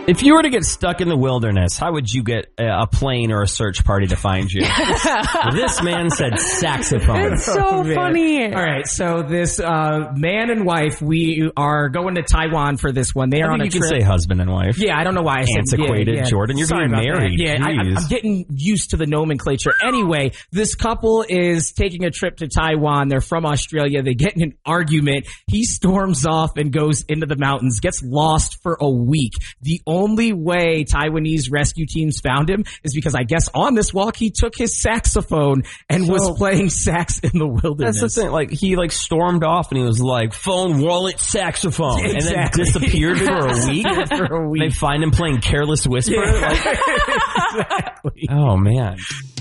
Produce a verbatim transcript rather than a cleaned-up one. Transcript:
If you were to get stuck in the wilderness, how would you get a plane or a search party to find you? This man said saxophone. It's so Oh, funny. All right, so this uh, man and wife, we are going to Taiwan for this one. They are I on think a you trip. can say husband and wife. Yeah, I don't know why I said Antiquated, yeah, yeah. Jordan. You're Sorry getting about married. That. Yeah, I, I'm, Jeez. I'm getting used to the nomenclature. Anyway, this couple is taking a trip to Taiwan. They're from Australia. They get in an argument. He storms off and goes into the mountains, gets lost for a week. The only way Taiwanese rescue teams found him is because I guess on this walk he took his saxophone and So- was playing sax in the wilderness. That's the thing. Like, he like stormed off and he was like, phone, wallet, saxophone. Exactly. And then disappeared for a week. For a week. They find him playing Careless Whisper. Yeah. Like, Exactly. oh, man.